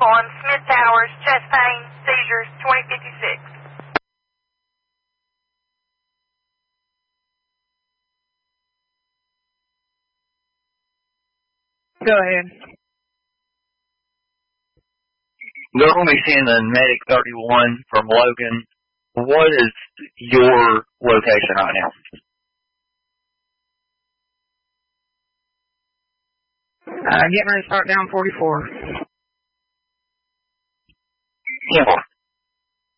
on Smith Towers, chest pain, seizures, 2056. Go ahead. They're going to be sending Medic 31 from Logan. What is your location right now? Getting ready to start down 44. Yeah.